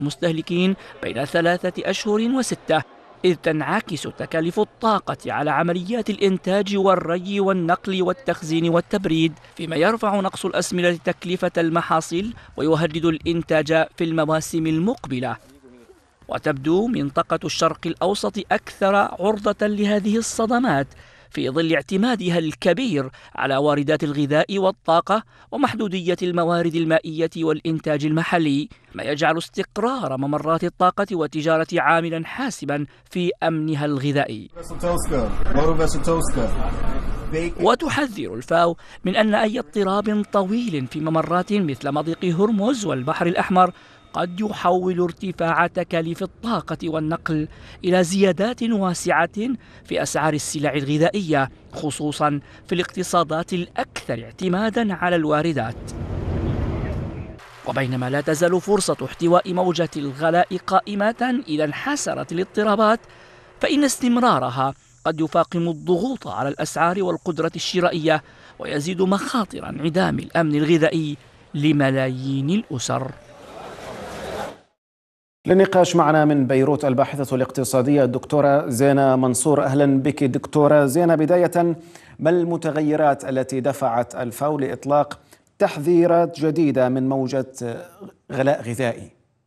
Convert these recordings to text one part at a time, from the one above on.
المستهلكين بين 3 أشهر و6، إذ تنعكس تكاليف الطاقة على عمليات الإنتاج والري والنقل والتخزين والتبريد، فيما يرفع نقص الأسمدة تكلفة المحاصيل ويهدد الإنتاج في المواسم المقبلة. وتبدو منطقة الشرق الأوسط أكثر عرضة لهذه الصدمات في ظل اعتمادها الكبير على واردات الغذاء والطاقة ومحدودية الموارد المائية والإنتاج المحلي، ما يجعل استقرار ممرات الطاقة والتجارة عاملا حاسما في أمنها الغذائي. وتحذر الفاو من أن أي اضطراب طويل في ممرات مثل مضيق هرمز والبحر الأحمر قد يحول ارتفاع تكاليف الطاقة والنقل إلى زيادات واسعة في أسعار السلع الغذائية، خصوصا في الاقتصادات الأكثر اعتمادا على الواردات. وبينما لا تزال فرصة احتواء موجة الغلاء قائمة إذا انحسرت الاضطرابات، فإن استمرارها قد يفاقم الضغوط على الأسعار والقدرة الشرائية ويزيد مخاطر انعدام الأمن الغذائي لملايين الأسر. للنقاش معنا من بيروت الباحثة الاقتصادية الدكتورة زينة منصور. أهلا بك دكتورة زينة. بداية، ما المتغيرات التي دفعت الفاو لإطلاق تحذيرات جديدة من موجة غلاء غذائي؟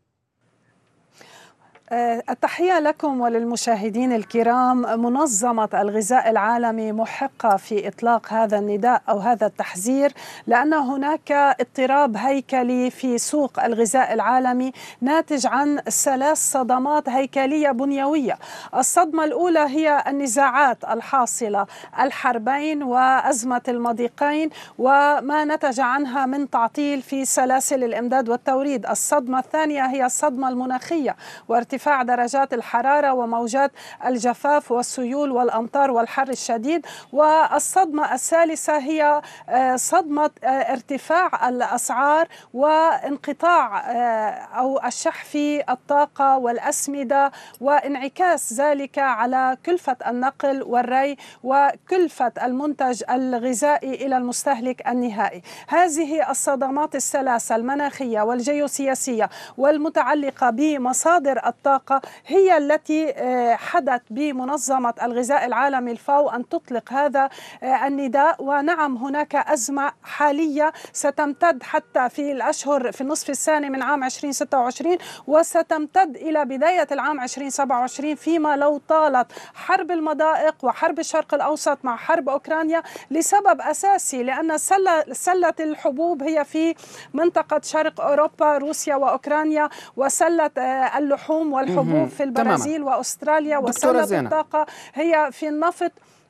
التحية لكم وللمشاهدين الكرام. منظمة الغذاء العالمي محقة في إطلاق هذا النداء أو هذا التحذير، لأن هناك اضطراب هيكلي في سوق الغذاء العالمي ناتج عن 3 صدمات هيكلية بنيوية. الصدمة الأولى هي النزاعات الحاصلة، الحربين وأزمة المضيقين وما نتج عنها من تعطيل في سلاسل الإمداد والتوريد. الصدمة الثانية هي الصدمة المناخية وارتفاع درجات الحرارة وموجات الجفاف والسيول والأمطار والحر الشديد. والصدمة الثالثة هي صدمة ارتفاع الأسعار وانقطاع أو الشح في الطاقة والأسمدة، وانعكاس ذلك على كلفة النقل والري وكلفة المنتج الغذائي إلى المستهلك النهائي. هذه الصدمات الثلاثة المناخية والجيوسياسية والمتعلقة بمصادر الطاقة هي التي حدث بمنظمة الغذاء العالمي الفاو أن تطلق هذا النداء. ونعم، هناك أزمة حالية ستمتد حتى في الأشهر في النصف الثاني من عام 2026 وستمتد إلى بداية العام 2027، فيما لو طالت حرب المضائق وحرب الشرق الأوسط مع حرب أوكرانيا، لسبب أساسي، لأن سلة الحبوب هي في منطقة شرق أوروبا، روسيا وأوكرانيا، وسلة اللحوم والحبوب في البرازيل وأستراليا، وسلة الطاقة هي في النفط.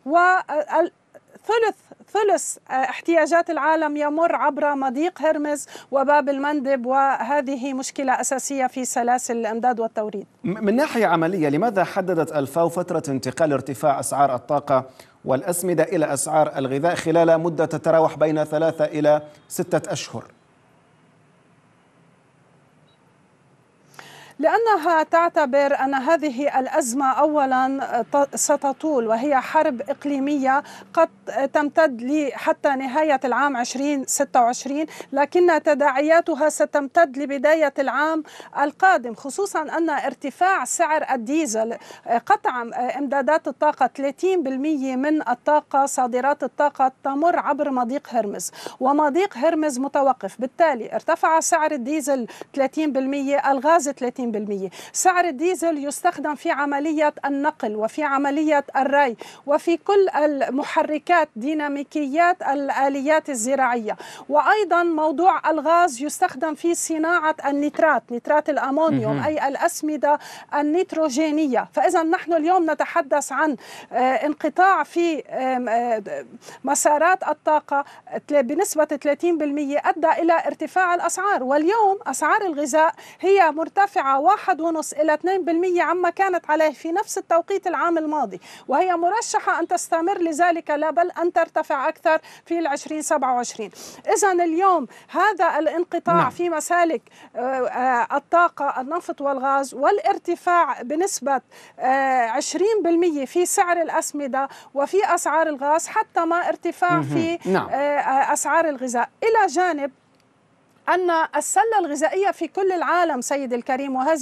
ثلث احتياجات العالم يمر عبر مضيق هرمز وباب المندب، وهذه مشكلة أساسية في سلاسل الإمداد والتوريد. من ناحية عملية، لماذا حددت الفاو فترة انتقال ارتفاع أسعار الطاقة والأسمدة إلى أسعار الغذاء خلال مدة تتراوح بين 3 إلى 6 أشهر؟ لأنها تعتبر أن هذه الأزمة أولا ستطول، وهي حرب إقليمية قد تمتد حتى نهاية العام 2026، لكن تداعياتها ستمتد لبداية العام القادم، خصوصا أن ارتفاع سعر الديزل، قطع إمدادات الطاقة 30% من الطاقة، صادرات الطاقة تمر عبر مضيق هرمز، ومضيق هرمز متوقف، بالتالي ارتفع سعر الديزل 30%، الغاز 30%. سعر الديزل يستخدم في عملية النقل وفي عملية الري وفي كل المحركات، ديناميكيات الآليات الزراعية. وأيضا موضوع الغاز يستخدم في صناعة نترات الأمونيوم، أي الأسمدة النيتروجينية. فإذا نحن اليوم نتحدث عن انقطاع في مسارات الطاقة بنسبة 30% أدى إلى ارتفاع الأسعار. واليوم أسعار الغذاء هي مرتفعة 1.5 إلى 2% عما كانت عليه في نفس التوقيت العام الماضي، وهي مرشحة أن تستمر لذلك، لا بل أن ترتفع أكثر في 2027. إذن اليوم هذا الانقطاع في مسالك الطاقة، النفط والغاز، والارتفاع بنسبة 20% في سعر الأسمدة وفي أسعار الغاز، حتى ما ارتفاع في أسعار الغذاء، إلى جانب أن السلة الغذائية في كل العالم سيد الكريم، وهذه